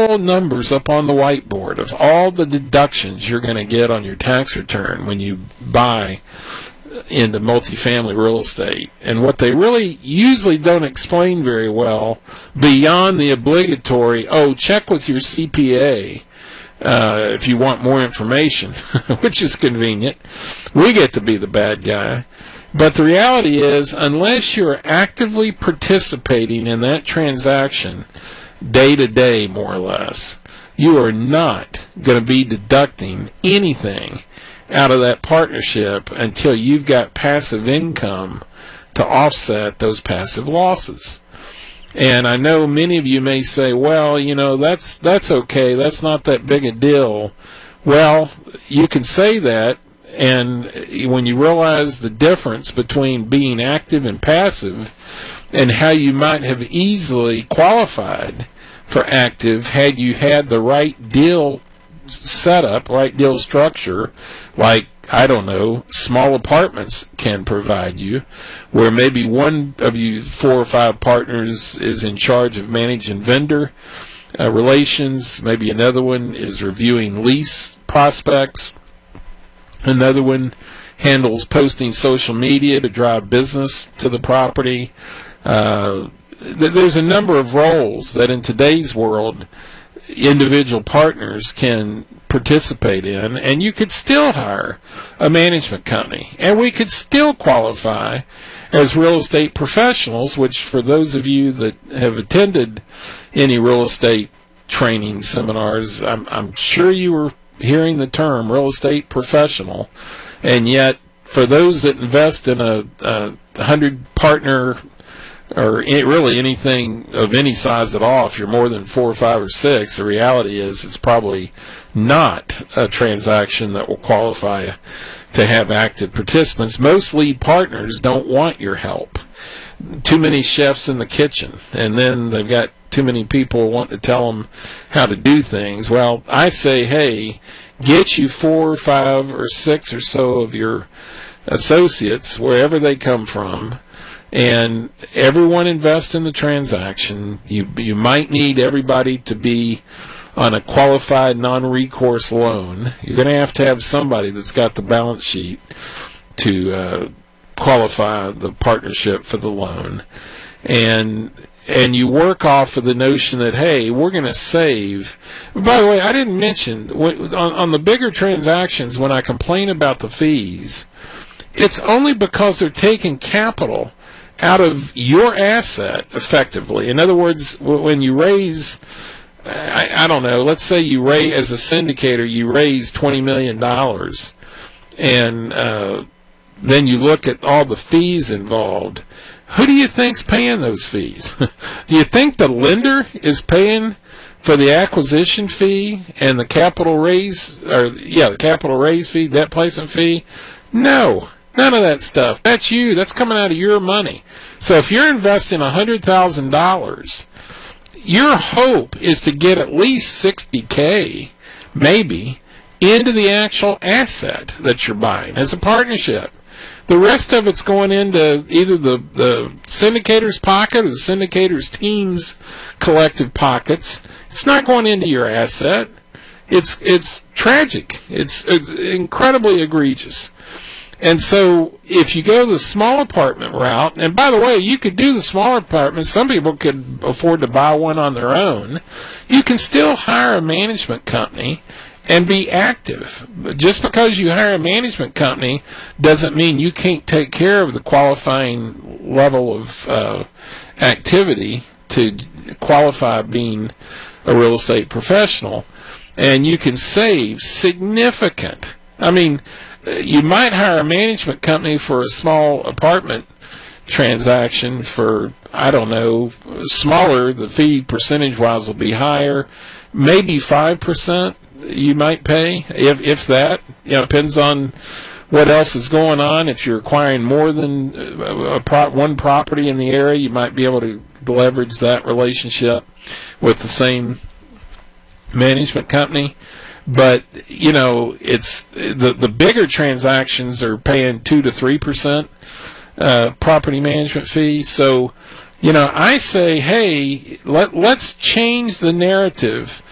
full numbers up on the whiteboard of all the deductions you're going to get on your tax return when you buy into multifamily real estate. And what they really usually don't explain very well, beyond the obligatory, check with your CPA if you want more information, which is convenient. We get to be the bad guy. But the reality is, unless you're actively participating in that transaction day to day, more or less, you are not going to be deducting anything out of that partnership until you've got passive income to offset those passive losses. And I know many of you may say, well, that's okay, that's not that big a deal. Well, you can say that, and when you realize the difference between being active and passive and how you might have easily qualified for active had you had the right deal setup, right deal structure, like, I don't know, small apartments can provide you, where maybe one of you 4 or 5 partners is in charge of managing vendor relations, maybe another one is reviewing lease prospects, another one handles posting social media to drive business to the property. There's a number of roles that in today's world individual partners can participate in, and you could still hire a management company, and we could still qualify as real estate professionals, which for those of you that have attended any real estate training seminars, I'm sure you were hearing the term real estate professional, and yet for those that invest in a 100 partner or really anything of any size at all, if you're more than 4 or 5 or 6, the reality is it's probably not a transaction that will qualify to have active participants. Most lead partners don't want your help. Too many chefs in the kitchen, and then they've got too many people wanting to tell them how to do things. Well, I say, hey, get you 4 or 5 or 6 or so of your associates, wherever they come from, and everyone invest in the transaction. You might need everybody to be on a qualified non-recourse loan. You're going to have somebody that's got the balance sheet to qualify the partnership for the loan. And you work off of the notion that, hey, we're going to save. By the way, I didn't mention, on the bigger transactions, when I complain about the fees, it's only because they're taking capital out of your asset effectively. In other words, when you raise, I don't know, let's say you raise, as a syndicator, you raise $20 million, and then you look at all the fees involved. Who do you think's paying those fees? Do you think the lender is paying for the acquisition fee and the capital raise, the capital raise fee, debt placement fee? No. None of that stuff. That's you. That's coming out of your money. So if you're investing $100,000, your hope is to get at least $60K, maybe, into the actual asset that you're buying as a partnership. The rest of it's going into either the syndicator's pocket or the syndicator's team's collective pockets. It's not going into your asset. It's tragic. It's incredibly egregious. And so if you go the small apartment route, and by the way, you could do the smaller apartments. Some people could afford to buy one on their own. You can still hire a management company and be active. But just because you hire a management company doesn't mean you can't take care of the qualifying level of activity to qualify being a real estate professional. And you can save significant. I mean, you might hire a management company for a small apartment transaction for, I don't know, smaller. The fee percentage-wise will be higher. Maybe 5% you might pay, if that. Depends on what else is going on. If you're acquiring more than one property in the area, you might be able to leverage that relationship with the same management company. But it's the bigger transactions are paying 2 to 3% property management fees. So I say, hey, let's change the narrative